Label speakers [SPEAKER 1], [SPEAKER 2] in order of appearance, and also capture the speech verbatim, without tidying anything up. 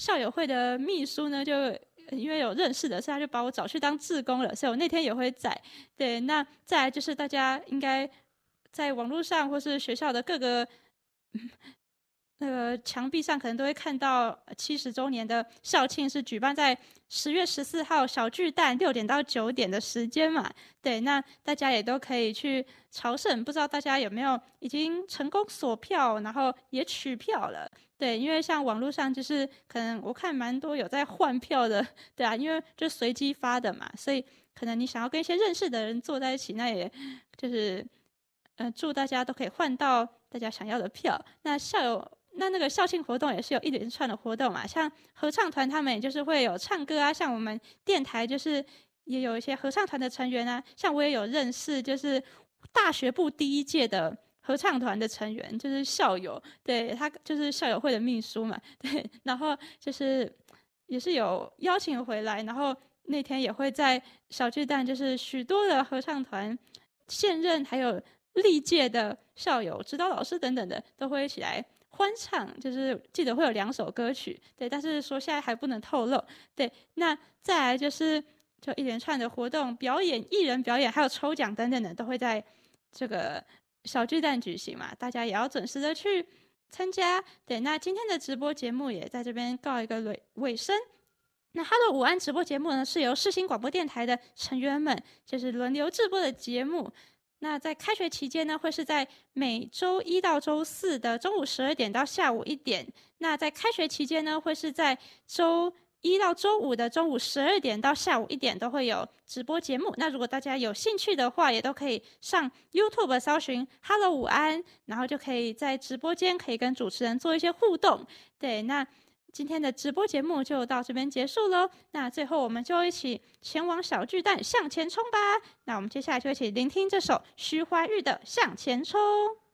[SPEAKER 1] 校友会的秘书呢，就因为有认识的，所以他就把我找去当志工了，所以我那天也会在。对，那再来就是大家应该在网络上或是学校的各个那个墙壁上可能都会看到七十周年的校庆是举办在十月十四号小巨蛋六点到九点的时间嘛。对，那大家也都可以去朝圣，不知道大家有没有已经成功锁票，然后也取票了。对，因为像网络上就是可能我看蛮多有在换票的，对啊，因为就随机发的嘛，所以可能你想要跟一些认识的人坐在一起，那也就是呃祝大家都可以换到大家想要的票。那校友那那个校庆活动也是有一连串的活动嘛，像合唱团他们也就是会有唱歌啊，像我们电台就是也有一些合唱团的成员啊，像我也有认识就是大学部第一届的合唱团的成员，就是校友，对，他就是校友会的秘书嘛，对，然后就是也是有邀请回来，然后那天也会在小巨蛋，就是许多的合唱团现任还有历届的校友、指导老师等等的都会一起来欢唱，就是记得会有两首歌曲，对，但是说现在还不能透露。对，那再来就是就一连串的活动、表演、艺人表演，还有抽奖等等的，都会在这个小巨蛋举行嘛，大家也要准时的去参加。对，那今天的直播节目也在这边告一个尾尾声。那哈喽午安直播节目呢，是由世新广播电台的成员们就是轮流制播的节目。那在开学期间呢，会是在每周一到周四的中午十二点到下午一点。那在开学期间呢，会是在周一到周五的中午十二点到下午一点都会有直播节目。那如果大家有兴趣的话，也都可以上 YouTube 搜寻哈喽午安，然后就可以在直播间可以跟主持人做一些互动。对，那今天的直播节目就到这边结束喽。那最后我们就一起前往小巨蛋向前冲吧。那我们接下来就一起聆听这首徐怀钰的《向前冲》。